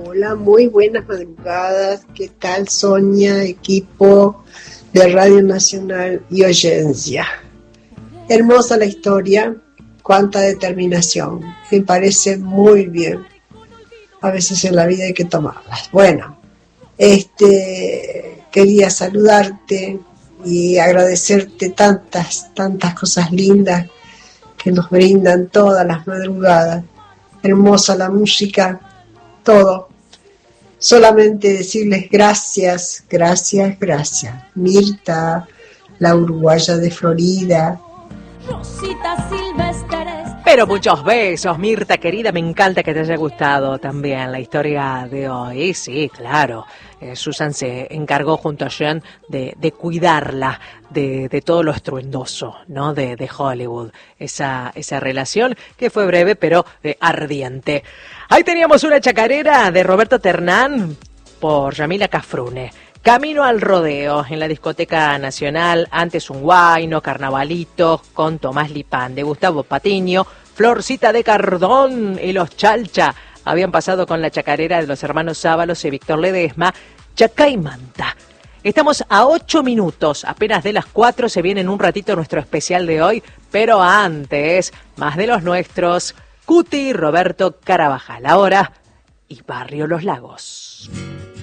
Hola, muy buenas madrugadas. ¿Qué tal, Sonia, equipo de Radio Nacional y audiencia? Hermosa la historia, cuánta determinación. Me parece muy bien. A veces en la vida hay que tomarlas. Bueno, quería saludarte y agradecerte tantas cosas lindas que nos brindan todas las madrugadas. Hermosa la música, todo. Solamente decirles gracias. Mirta, la uruguaya de Florida. Rosita Silvestre. Pero muchos besos, Mirta querida, me encanta que te haya gustado también la historia de hoy. Sí, claro, Susan se encargó junto a Jen de cuidarla de todo lo estruendoso, ¿no? De Hollywood, esa relación que fue breve pero ardiente. Ahí teníamos una chacarera de Roberto Ternán por Yamila Cafrune. Camino al rodeo en la Discoteca Nacional, antes un guayno, carnavalito, con Tomás Lipán, de Gustavo Patiño, Florcita de Cardón y los Chalcha habían pasado con la chacarera de los hermanos Sábalos y Víctor Ledesma, Chacaimanta. Estamos a 8 minutos, apenas de las 4, se viene en un ratito nuestro especial de hoy, pero antes, más de los nuestros, Cuti Roberto Carabajal, ahora y Barrio Los Lagos.